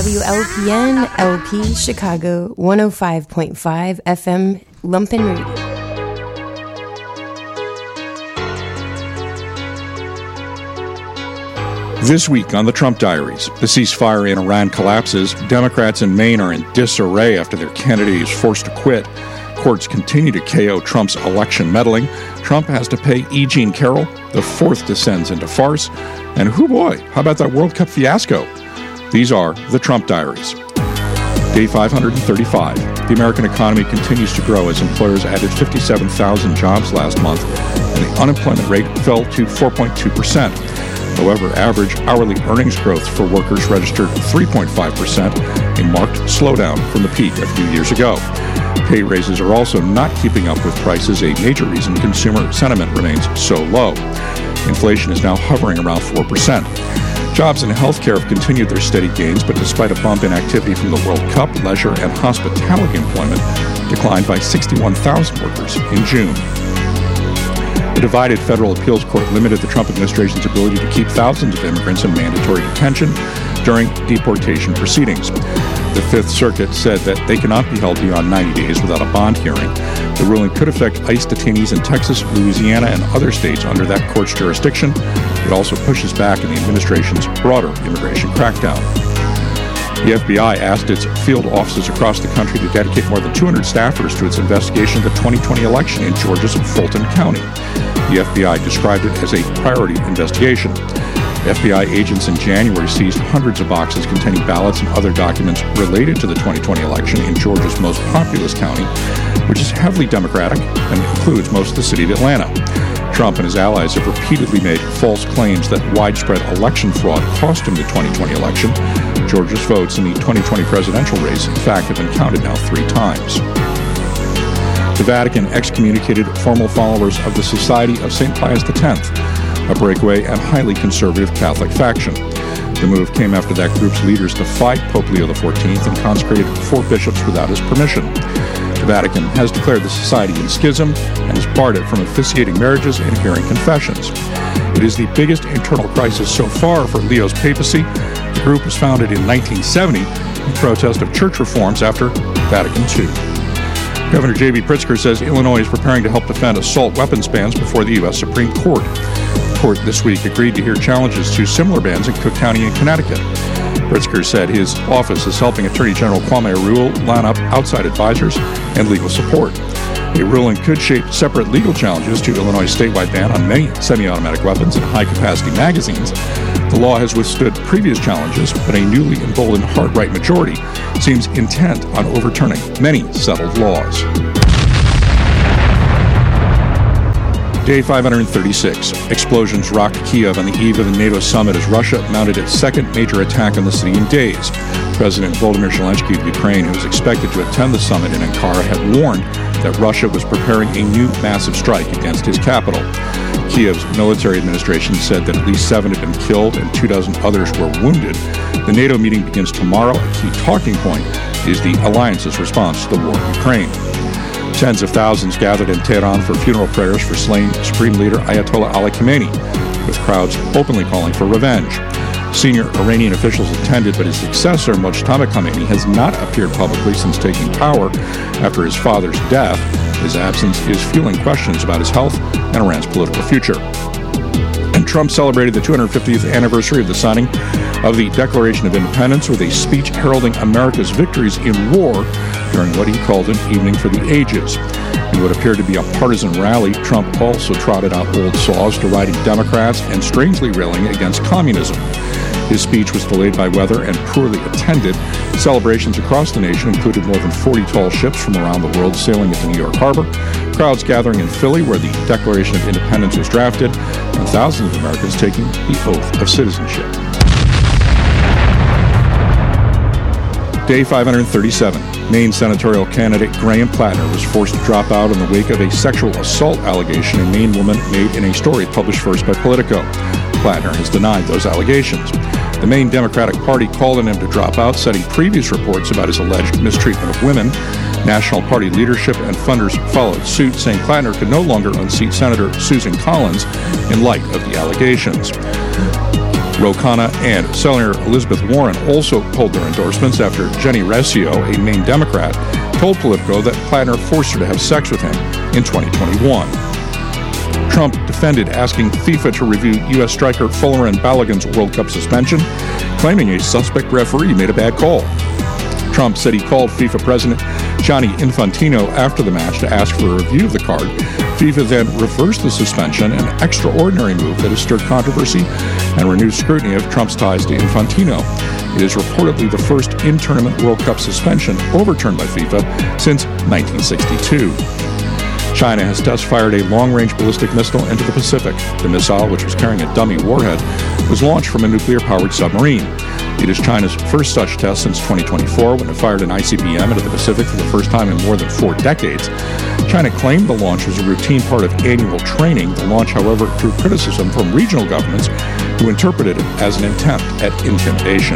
WLPN LP Chicago 105.5 FM Lumpen Radio. This week on the Trump Diaries, the ceasefire in Iran collapses, Democrats in Maine are in disarray after their candidate is forced to quit, courts continue to KO Trump's election meddling, Trump has to pay E. Jean Carroll, the fourth descends into farce, and hoo boy, how about that World Cup fiasco? These are the Trump Diaries. Day 535. The American economy continues to grow as employers added 57,000 jobs last month, and the unemployment rate fell to 4.2%. However, average hourly earnings growth for workers registered 3.5%, a marked slowdown from the peak a few years ago. Pay raises are also not keeping up with prices, a major reason consumer sentiment remains so low. Inflation is now hovering around 4%. Jobs in healthcare have continued their steady gains, but despite a bump in activity from the World Cup, leisure and hospitality employment declined by 61,000 workers in June. The divided federal appeals court limited the Trump administration's ability to keep thousands of immigrants in mandatory detention during deportation proceedings. The Fifth Circuit said that they cannot be held beyond 90 days without a bond hearing. The ruling could affect ICE detainees in Texas, Louisiana, and other states under that court's jurisdiction. It also pushes back in the administration's broader immigration crackdown. The FBI asked its field offices across the country to dedicate more than 200 staffers to its investigation of the 2020 election in Georgia's Fulton County. The FBI described it as a priority investigation. FBI agents in January seized hundreds of boxes containing ballots and other documents related to the 2020 election in Georgia's most populous county, which is heavily Democratic and includes most of the city of Atlanta. Trump and his allies have repeatedly made false claims that widespread election fraud cost him the 2020 election. Georgia's votes in the 2020 presidential race, in fact, have been counted now 3 times. The Vatican excommunicated former followers of the Society of St. Pius X, a breakaway and highly conservative Catholic faction. The move came after that group's leaders defied Pope Leo XIV and consecrated 4 bishops without his permission. The Vatican has declared the society in schism and has barred it from officiating marriages and hearing confessions. It is the biggest internal crisis so far for Leo's papacy. The group was founded in 1970 in protest of church reforms after Vatican II. Governor J.B. Pritzker says Illinois is preparing to help defend assault weapons bans before the U.S. Supreme Court. The court this week agreed to hear challenges to similar bans in Cook County and Connecticut. Pritzker said his office is helping Attorney General Kwame Arul line up outside advisors and legal support. A ruling could shape separate legal challenges to Illinois' statewide ban on many semi-automatic weapons and high-capacity magazines. The law has withstood previous challenges, but a newly emboldened hard-right majority seems intent on overturning many settled laws. Day 536. Explosions rocked Kiev on the eve of the NATO summit as Russia mounted its second major attack on the city in days. President Volodymyr Zelensky of Ukraine, who was expected to attend the summit in Ankara, had warned that Russia was preparing a new massive strike against his capital. Kiev's military administration said that at least 7 had been killed and 24 others were wounded. The NATO meeting begins tomorrow. A key talking point is the alliance's response to the war in Ukraine. Tens of thousands gathered in Tehran for funeral prayers for slain Supreme Leader Ayatollah Ali Khamenei, with crowds openly calling for revenge. Senior Iranian officials attended, but his successor, Mojtaba Khamenei, has not appeared publicly since taking power after his father's death. His absence is fueling questions about his health and Iran's political future. And Trump celebrated the 250th anniversary of the signing of the Declaration of Independence with a speech heralding America's victories in war during what he called an evening for the ages. In what appeared to be a partisan rally, Trump also trotted out old saws deriding Democrats and strangely railing against communism. His speech was delayed by weather and poorly attended. Celebrations across the nation included more than 40 tall ships from around the world sailing into New York Harbor, crowds gathering in Philly where the Declaration of Independence was drafted, and thousands of Americans taking the oath of citizenship. Day 537. Maine senatorial candidate Graham Plattner was forced to drop out in the wake of a sexual assault allegation a Maine woman made in a story published first by Politico. Plattner has denied those allegations. The Maine Democratic Party called on him to drop out, citing previous reports about his alleged mistreatment of women. National Party leadership and funders followed suit, saying Plattner could no longer unseat Senator Susan Collins in light of the allegations. Ro Khanna and Senator Elizabeth Warren also pulled their endorsements after Jenny Recio, a Maine Democrat, told Politico that Plattner forced her to have sex with him in 2021. Trump defended asking FIFA to review U.S. striker Folarin Balogun's World Cup suspension, claiming a suspect referee made a bad call. Trump said he called FIFA President Gianni Infantino after the match to ask for a review of the card. FIFA then reversed the suspension, an extraordinary move that has stirred controversy and renewed scrutiny of Trump's ties to Infantino. It is reportedly the first in-tournament World Cup suspension overturned by FIFA since 1962. China has test-fired a long-range ballistic missile into the Pacific. The missile, which was carrying a dummy warhead, was launched from a nuclear-powered submarine. It is China's first such test since 2024, when it fired an ICBM into the Pacific for the first time in more than 4 decades. China claimed the launch was a routine part of annual training. The launch, however, drew criticism from regional governments who interpreted it as an attempt at intimidation.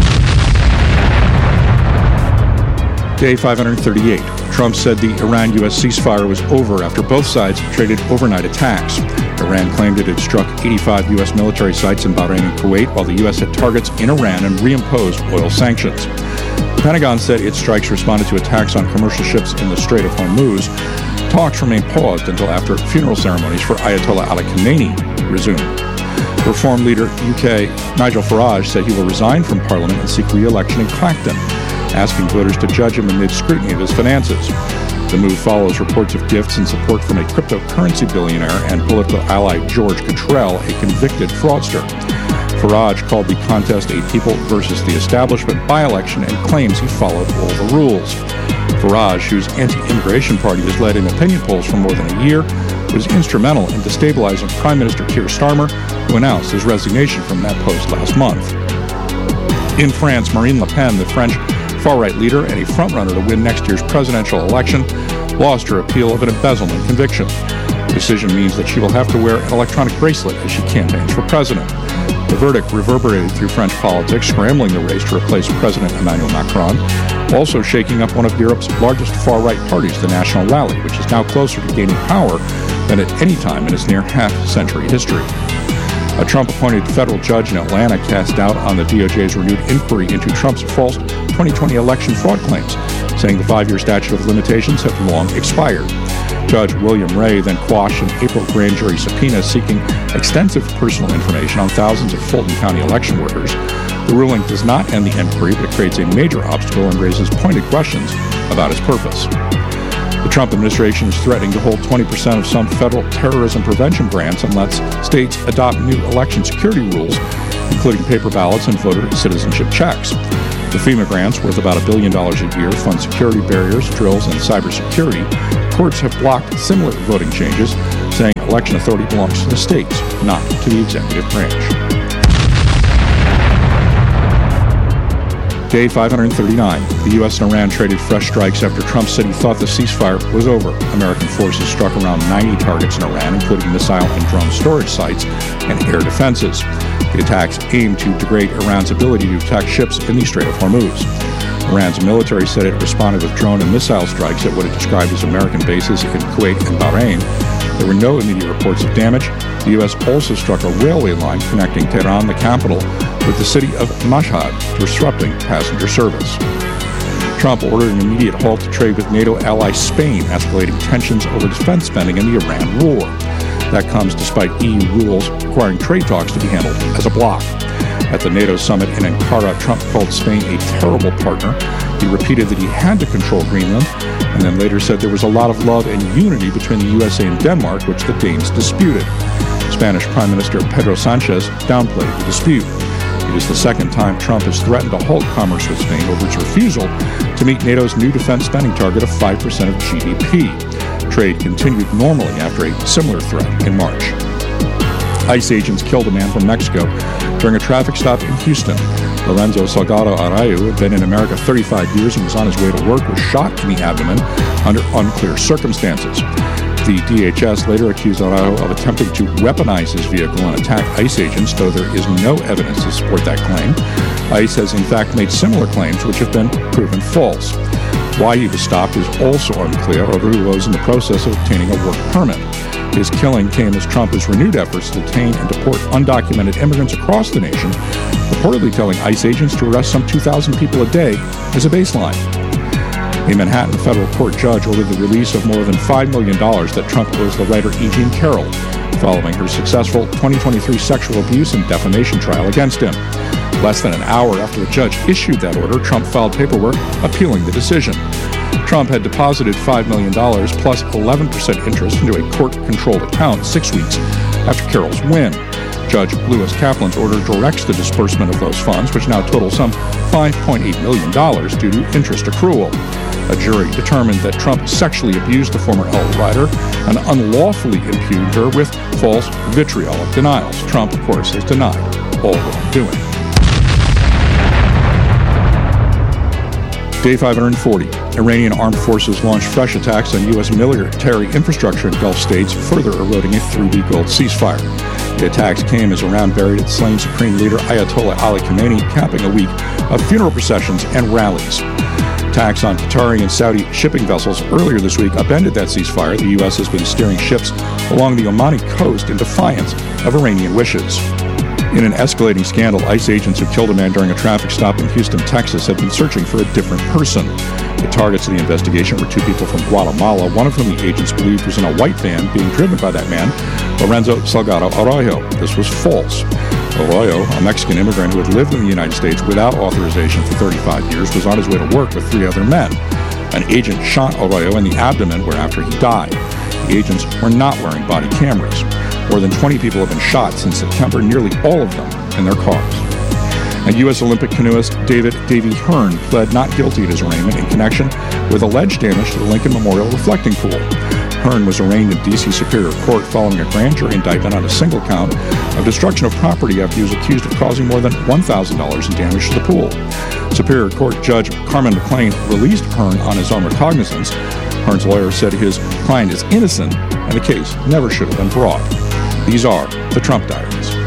Day 538. Trump said the Iran-U.S. ceasefire was over after both sides traded overnight attacks. Iran claimed it had struck 85 U.S. military sites in Bahrain and Kuwait, while the U.S. had targets in Iran and reimposed oil sanctions. The Pentagon said its strikes responded to attacks on commercial ships in the Strait of Hormuz. Talks remain paused until after funeral ceremonies for Ayatollah Ali Khamenei resume. Reform leader UK Nigel Farage said he will resign from Parliament and seek re-election in Clacton, asking voters to judge him amid scrutiny of his finances. The move follows reports of gifts and support from a cryptocurrency billionaire and political ally George Cottrell, a convicted fraudster. Farage called the contest a people versus the establishment by-election and claims he followed all the rules. Farage, whose anti-immigration party has led in opinion polls for more than a year, was instrumental in destabilizing Prime Minister Keir Starmer, who announced his resignation from that post last month. In France, Marine Le Pen, the French far-right leader and a frontrunner to win next year's presidential election, lost her appeal of an embezzlement conviction. The decision means that she will have to wear an electronic bracelet as she campaigns for president. The verdict reverberated through French politics, scrambling the race to replace President Emmanuel Macron, also shaking up one of Europe's largest far-right parties, the National Rally, which is now closer to gaining power than at any time in its near half-century history. A Trump-appointed federal judge in Atlanta cast doubt on the DOJ's renewed inquiry into Trump's false 2020 election fraud claims, saying the 5-year statute of limitations had long expired. Judge William Ray then quashed an April grand jury subpoena seeking extensive personal information on thousands of Fulton County election workers. The ruling does not end the inquiry, but it creates a major obstacle and raises pointed questions about its purpose. The Trump administration is threatening to hold 20% of some federal terrorism prevention grants unless states adopt new election security rules, including paper ballots and voter citizenship checks. The FEMA grants, worth about $1 billion a year, fund security barriers, drills, and cybersecurity. Courts have blocked similar voting changes, saying election authority belongs to the states, not to the executive branch. Day 539. The U.S. and Iran traded fresh strikes after Trump said he thought the ceasefire was over. American forces struck around 90 targets in Iran, including missile and drone storage sites and air defenses. The attacks aimed to degrade Iran's ability to attack ships in the Strait of Hormuz. Iran's military said it responded with drone and missile strikes at what it described as American bases in Kuwait and Bahrain. There were no immediate reports of damage. The U.S. also struck a railway line connecting Tehran, the capital, with the city of Mashhad, disrupting passenger service. Trump ordered an immediate halt to trade with NATO ally Spain, escalating tensions over defense spending in the Iran war. That comes despite EU rules requiring trade talks to be handled as a bloc. At the NATO summit in Ankara, Trump called Spain a terrible partner. He repeated that he had to control Greenland, and then later said there was a lot of love and unity between the USA and Denmark, which the Danes disputed. Spanish Prime Minister Pedro Sanchez downplayed the dispute. It is the second time Trump has threatened to halt commerce with Spain over its refusal to meet NATO's new defense spending target of 5% of GDP. Trade continued normally after a similar threat in March. ICE agents killed a man from Mexico during a traffic stop in Houston. Lorenzo Salgado Arroyo, who had been in America 35 years and was on his way to work, was shot in the abdomen under unclear circumstances. The DHS later accused Araujo of attempting to weaponize his vehicle and attack ICE agents, though there is no evidence to support that claim. ICE has in fact made similar claims which have been proven false. Why he was stopped is also unclear, although he was in the process of obtaining a work permit. His killing came as Trump has renewed efforts to detain and deport undocumented immigrants across the nation, reportedly telling ICE agents to arrest some 2,000 people a day as a baseline. A Manhattan federal court judge ordered the release of more than $5 million that Trump owes the writer E. Jean Carroll, following her successful 2023 sexual abuse and defamation trial against him. Less than an hour after the judge issued that order, Trump filed paperwork appealing the decision. Trump had deposited $5 million plus 11% interest into a court-controlled account 6 weeks after Carroll's win. Judge Lewis Kaplan's order directs the disbursement of those funds, which now total some $5.8 million due to interest accrual. A jury determined that Trump sexually abused the former Elle writer and unlawfully impugned her with false vitriolic denials. Trump, of course, has denied all wrongdoing. Day 540. Iranian armed forces launched fresh attacks on U.S. military infrastructure in Gulf states, further eroding a 3-week-old ceasefire. The attacks came as Iran buried its slain Supreme Leader Ayatollah Ali Khamenei, capping a week of funeral processions and rallies. Attacks on Qatari and Saudi shipping vessels earlier this week upended that ceasefire. The U.S. has been steering ships along the Omani coast in defiance of Iranian wishes. In an escalating scandal, ICE agents who killed a man during a traffic stop in Houston, Texas, have been searching for a different person. The targets of the investigation were 2 people from Guatemala, one of whom the agents believed was in a white van being driven by that man, Lorenzo Salgado Arroyo. This was false. Arroyo, a Mexican immigrant who had lived in the United States without authorization for 35 years, was on his way to work with 3 other men. An agent shot Arroyo in the abdomen whereafter he died. The agents were not wearing body cameras. More than 20 people have been shot since September, nearly all of them in their cars. And U.S. Olympic canoeist Davy Hearn pled not guilty at his arraignment in connection with alleged damage to the Lincoln Memorial reflecting pool. Hearn was arraigned in D.C. Superior Court following a grand jury indictment on a single count of destruction of property after he was accused of causing more than $1,000 in damage to the pool. Superior Court Judge Carmen McClain released Hearn on his own recognizance. Hearn's lawyer said his client is innocent and the case never should have been brought. These are the Trump Diaries.